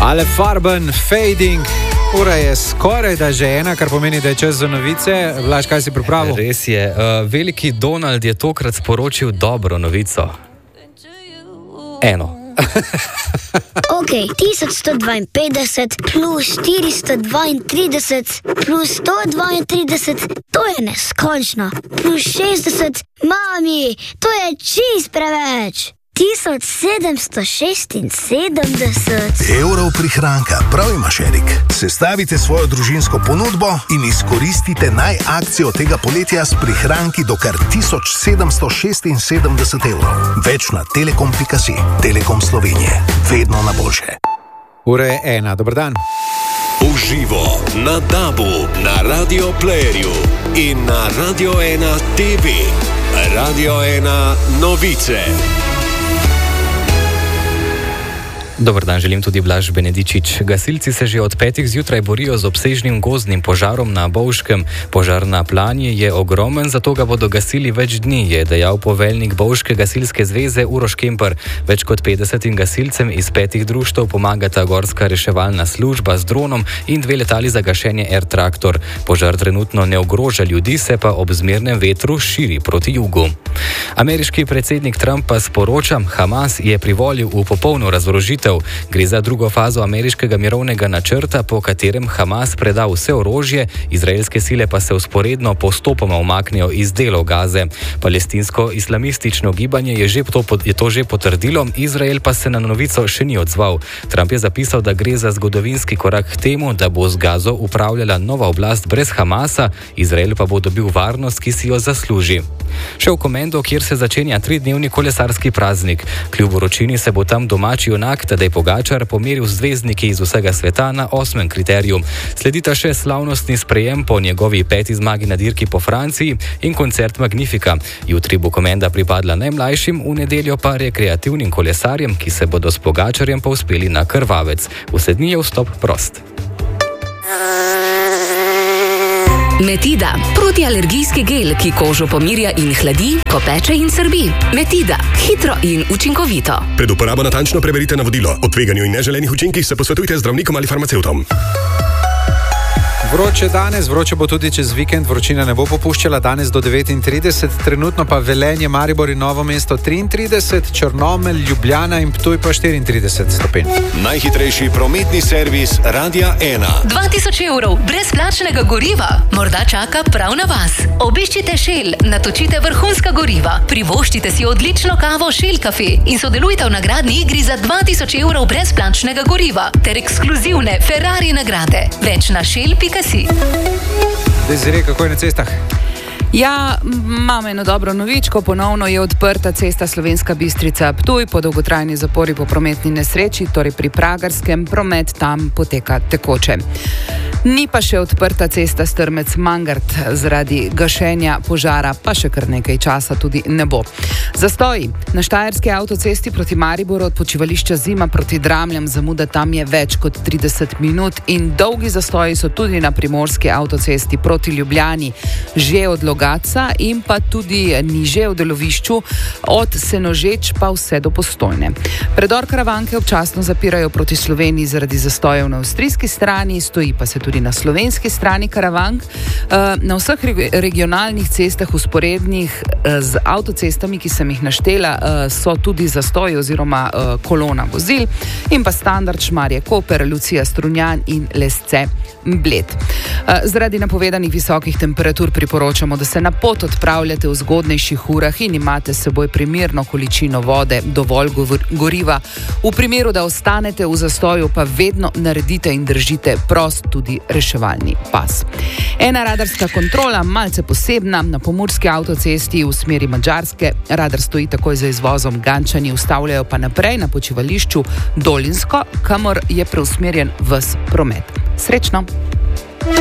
Ale Farben, Fading. Ura je skoraj da že ena, kar pomeni, da je čas za novice. Vlaš, kaj si pripravil? Res je. Veliki Donald je tokrat sporočil dobro novico. Eno. Ok, 1152 plus 432 plus 132, to je neskončno. Plus 60, mami, to je čist preveč. 1776 evrov prihranka, prav imaš, Erik. Sestavite svojo družinsko ponudbo in izkoristite akcijo tega poletja s prihranki do kar 1776 evrov. Več na telekom.si. Telekom Slovenije. Vedno na boljše. Ura je ena, dober dan. Uživo na DAB-u, na Radio Playerju in na Radio 1 TV. Radio 1 novice. Dobar dan, želim tudi Blaž Benedičič. Gasilci se že od 5 zjutraj borijo z obsežnim gozdnim požarom na Bovškem. Požar na Planji je ogromen, zato ga bodo gasili več dni, je dejal poveljnik Bovške gasilske zveze Uroš Kemper. Več kot 50 gasilcem iz 5 društev pomagata gorska reševalna služba z dronom in 2 letali za gašenje Air Traktor. Požar trenutno ne ogroža ljudi, se pa ob zmernem vetru širi proti jugu. Ameriški predsednik Trump pa sporoča, Hamas je privolil v popolno razorožitev. Gre za drugo fazo ameriškega mirovnega načrta, po katerem Hamas preda vse orožje, izraelske sile pa se vzporedno postopoma umaknejo iz delov Gaze. Palestinsko-islamistično gibanje je to že potrdilo, Izrael pa se na novico še ni odzval. Trump je zapisal, da gre za zgodovinski korak k temu, da bo z Gazo upravljala nova oblast brez Hamasa, Izrael pa bo dobil varnost, ki si jo zasluži. Še v Komendo, kjer se začenja 3-dnevni kolesarski praznik. Kljub vročini se bo tam domači junak Tadej Pogačar pomeril z zvezdniki iz vsega sveta na 8. kriteriju. Sledita še slavnostni sprejem po njegovi 5. zmagi na dirki po Franciji in koncert Magnifica. Jutri bo Komenda pripadla najmlajšim, v nedeljo pa rekreativnim kolesarjem, ki se bodo s Pogačarjem povzpeli na Krvavec. Vse dni je vstop prost. Metida, protialergijski gel, ki kožo pomirja in hladi, ko peče in srbi. Metida, hitro in učinkovito. Pred uporabo natančno preberite navodilo. O tveganju in neželenih učinkih se posvetujte z zdravnikom ali farmacevtom. Vroče danes, vroče bo tudi čez vikend, vročina ne bo popuščala, danes do 39, trenutno pa Velenje, Maribor in Novo mesto 33, Črnomelj, Ljubljana in Ptuj pa 34 stopinj. Najhitrejši prometni servis Radia 1. 2000 evrov brezplačnega goriva morda čaka prav na vas. Obiščite Shell, natočite vrhunska goriva, privoščite si odlično kavo Shell Cafe in sodelujte v nagradni igri za 2000 evrov brezplačnega goriva ter ekskluzivne Ferrari nagrade. Več na shell.si. Dezirje, kako je na cestah? Ja, imam eno dobro novičko, ponovno je odprta cesta Slovenska Bistrica-Ptuj po dolgotrajni zapori po prometni nesreči, torej pri Pragarskem, promet tam poteka tekoče. Ni pa še odprta cesta Strmec-Mangart, zaradi gašenja požara pa še kar nekaj časa tudi ne bo. Zastoji na štajerski avtocesti proti Mariboru od počivališča Zima proti Dramljam, zamuda tam je več kot 30 minut in dolgi zastoji so tudi na primorski avtocesti proti Ljubljani, že od Logatca in pa tudi niže v delovišču od Senožeč pa vse do Postojne. Predor Karavanke občasno zapirajo proti Sloveniji zaradi zastojev na avstrijski strani, stoji pa se tudi na slovenski strani Karavank. Na vseh regionalnih cestah usporednih z avtocestami, ki sem jih naštela, so tudi zastoji oziroma kolona vozil in pa standard Šmarje Koper, Lucija Strunjan in Lesce Bled. Zaradi napovedanih visokih temperatur priporočamo, da se na pot odpravljate v zgodnejših urah in imate s seboj primerno količino vode, dovolj goriva. V primeru, da ostanete v zastoju, pa vedno naredite in držite prost tudi reševalni pas. Ena radarska kontrola, malce posebna, na pomurski avtocesti v smeri Madžarske. Radar stoji takoj za izvozom Gančani, ustavljajo pa naprej na počivališču Dolinsko, kamor je preusmerjen ves promet. Srečno!